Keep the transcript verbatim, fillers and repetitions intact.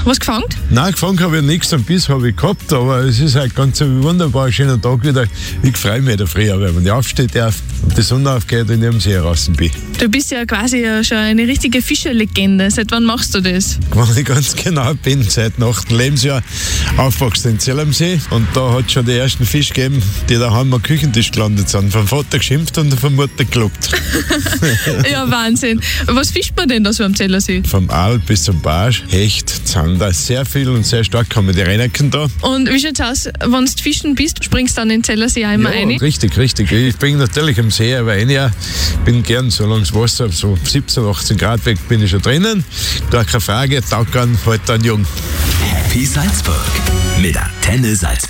Was gefangen? Nein, gefangen habe ich nichts, einen Biss habe ich gehabt, aber es ist halt ganz ein wunderbar schöner Tag wieder. Ich freue mich da früh, aber wenn ich aufstehen darf und die Sonne aufgeht und ich am See draußen bin. Du bist ja quasi ja schon eine richtige Fischerlegende. Seit wann machst du das? Wenn ich ganz genau bin, seit dem achten Lebensjahr aufgewachsen in Zell am See und da hat es schon die ersten Fische gegeben, die daheim am Küchentisch gelandet sind. Vom Vater geschimpft und vom Mutter gelobt. Ja, Wahnsinn. Was fischt man denn da so am Zellersee? Vom Aal bis zum Barsch, Hecht, Zander, sehr viel und sehr stark haben wir die Reineken da. Und wie schaut's aus, wenn du fischen bist, springst du dann in den Zellersee auch immer Ja, rein? richtig, richtig. Ich bin natürlich am See, aber ein Jahr bin gern, solange das Wasser so siebzehn, achtzehn Grad weg, bin ich schon drinnen. Gar keine Frage, taugt an, halt dann jung. Happy Salzburg mit Antenne Salzburg.